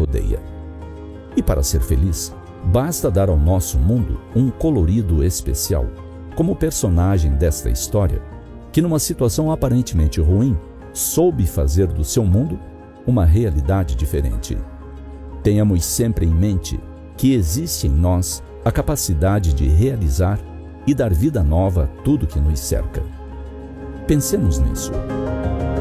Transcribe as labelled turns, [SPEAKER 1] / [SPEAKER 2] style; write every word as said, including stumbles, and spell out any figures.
[SPEAKER 1] rodeia. E para ser feliz, basta dar ao nosso mundo um colorido especial, como o personagem desta história, que numa situação aparentemente ruim, soube fazer do seu mundo uma realidade diferente. Tenhamos sempre em mente que existe em nós a capacidade de realizar e dar vida nova a tudo que nos cerca. Pensemos nisso.